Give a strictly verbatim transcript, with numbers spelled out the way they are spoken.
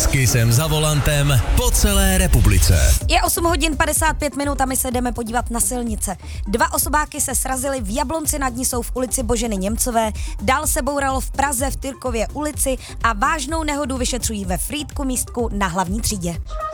S Kissem za volantem po celé republice. Je osm hodin padesát pět minut a my se jdeme podívat na silnice. Dva osobáky se srazily v Jablonci nad Nisou v ulici Boženy Němcové, dál se bouralo v Praze v Tyrkově ulici a vážnou nehodu vyšetřují ve Frýdku místku na Hlavní třídě.